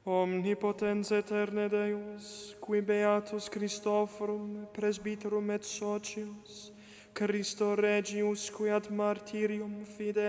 Omnipotens aeterne Deus, qui beatus Christophorum, presbyterum et socius, Christo Regius, qui ad martyrium fide